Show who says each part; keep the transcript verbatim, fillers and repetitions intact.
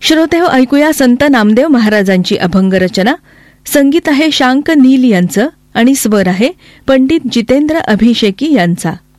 Speaker 1: श्रोतेहो, ऐकूया संत नामदेव महाराजांची अभंग रचना. संगीत आहे शांक नील यांचं आणि स्वर आहे पंडित जितेंद्र अभिषेकी यांचा.